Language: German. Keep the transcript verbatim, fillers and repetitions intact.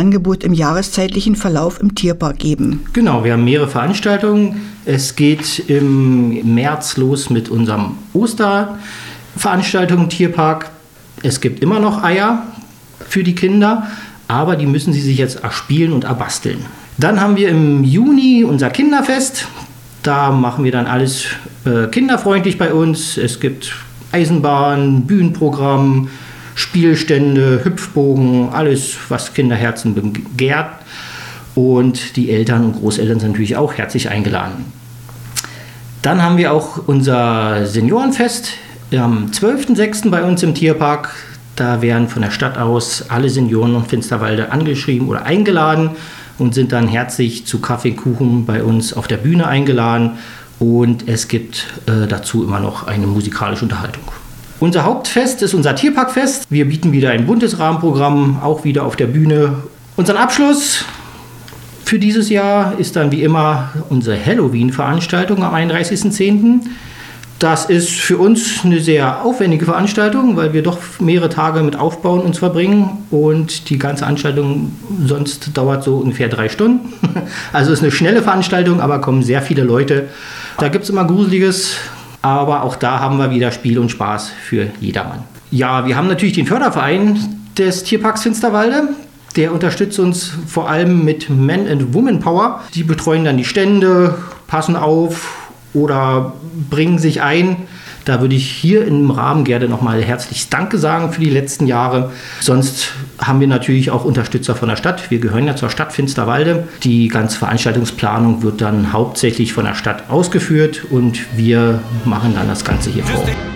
Angebot im jahreszeitlichen Verlauf im Tierpark geben? Genau, wir haben mehrere Veranstaltungen. Es geht im März los mit unserem Osterveranstaltung im Tierpark. Es gibt immer noch Eier für die Kinder, aber die müssen sie sich jetzt erspielen und erbasteln. Dann haben wir im Juni unser Kinderfest. Da machen wir dann alles äh, kinderfreundlich bei uns. Es gibt Eisenbahn, Bühnenprogramm, Spielstände, Hüpfbogen, alles, was Kinderherzen begehrt. Und die Eltern und Großeltern sind natürlich auch herzlich eingeladen. Dann haben wir auch unser Seniorenfest am zwölften sechsten bei uns im Tierpark. Da werden von der Stadt aus alle Senioren und Finsterwalde angeschrieben oder eingeladen und sind dann herzlich zu Kaffee und Kuchen bei uns auf der Bühne eingeladen. Und es gibt äh, dazu immer noch eine musikalische Unterhaltung. Unser Hauptfest ist unser Tierparkfest. Wir bieten wieder ein buntes Rahmenprogramm, auch wieder auf der Bühne. Unseren Abschluss für dieses Jahr ist dann wie immer unsere Halloween-Veranstaltung am einunddreißigsten zehnten Das ist für uns eine sehr aufwendige Veranstaltung, weil wir doch mehrere Tage mit Aufbauen uns verbringen und die ganze Veranstaltung sonst dauert so ungefähr drei Stunden. Also es ist eine schnelle Veranstaltung, aber kommen sehr viele Leute. Da gibt es immer Gruseliges, aber auch da haben wir wieder Spiel und Spaß für jedermann. Ja, wir haben natürlich den Förderverein des Tierparks Finsterwalde. Der unterstützt uns vor allem mit Men and Women Power. Die betreuen dann die Stände, passen auf oder bringen sich ein. Da würde ich hier im Rahmen gerne nochmal herzlich Danke sagen für die letzten Jahre. Sonst haben wir natürlich auch Unterstützer von der Stadt. Wir gehören ja zur Stadt Finsterwalde. Die ganze Veranstaltungsplanung wird dann hauptsächlich von der Stadt ausgeführt und wir machen dann das Ganze hier vor Ort.